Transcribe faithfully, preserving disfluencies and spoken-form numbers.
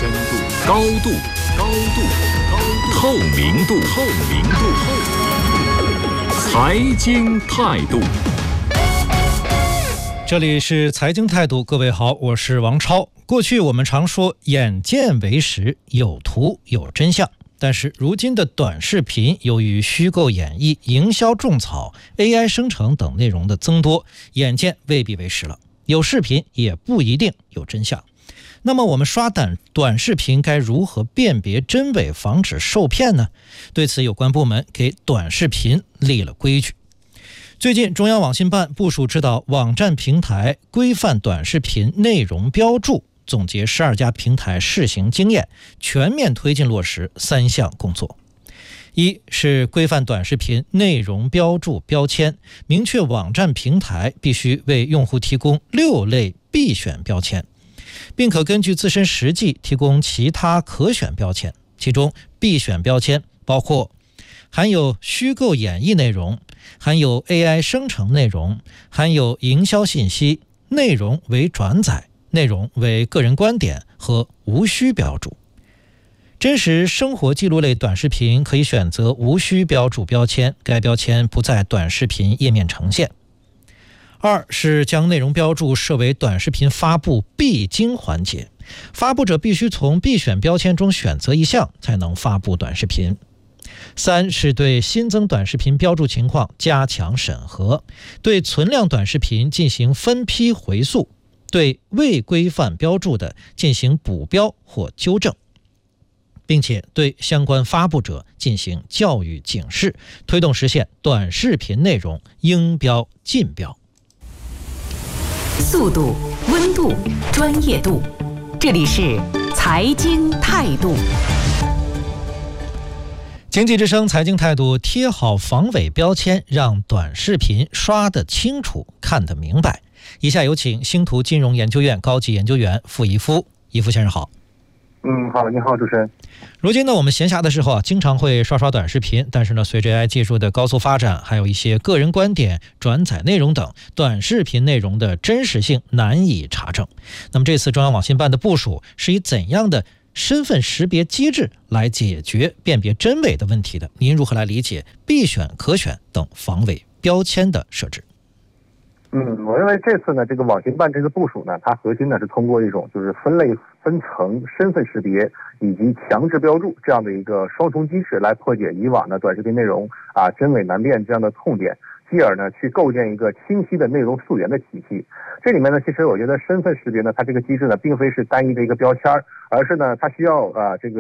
深度、高度、高度、高度、透明度、透明度、透明度、财经态度。 这里是财经态度，各位好，我是王超。过去我们常说眼见为实，有图有真相，但是如今的短视频由于虚构演绎、营销种草、A I 生成等内容的增多，眼见未必为实了，有视频也不一定有真相。那么我们刷短短视频该如何辨别真伪，防止受骗呢？对此有关部门给短视频立了规矩。最近中央网信办部署指导网站平台规范短视频内容标注，总结十二家平台试行经验，全面推进落实三项工作。一是规范短视频内容标注标签，明确网站平台必须为用户提供六类必选标签，并可根据自身实际提供其他可选标签。其中必选标签包括含有虚构演绎内容、含有 A I 生成内容、含有营销信息、内容为转载、内容为个人观点和无需标注。真实生活记录类短视频可以选择无需标注标签，该标签不在短视频页面呈现。二是将内容标注设为短视频发布必经环节，发布者必须从必选标签中选择一项才能发布短视频。三是对新增短视频标注情况加强审核，对存量短视频进行分批回溯，对未规范标注的进行补标或纠正，并且对相关发布者进行教育警示，推动实现短视频内容应标尽标。 速度、温度、专业度，这里是财经态度。 经济之声财经态度，贴好防伪标签，让短视频刷得清楚，看得明白。以下有请星图金融研究院高级研究员傅怡夫。怡夫先生好。 嗯，好，你好，主持人。 如今呢，我们闲暇的时候啊，经常会刷刷短视频，但是呢，随着 A I 技术的高速发展，还有一些个人观点、转载内容等，短视频内容的真实性难以查证。那么这次中央网信办的部署是以怎样的身份识别机制来解决辨别真伪的问题的？您如何来理解必选、可选等防伪标签的设置？ 嗯，我认为这次呢，这个网信办这个部署呢，它核心呢是通过一种就是分类、分层、身份识别以及强制标注这样的一个双重机制，来破解以往的短视频内容啊真伪难辨这样的痛点，继而呢去构建一个清晰的内容溯源的体系。这里面呢，其实我觉得身份识别呢，它这个机制呢，并非是单一的一个标签，而是呢，它需要啊这个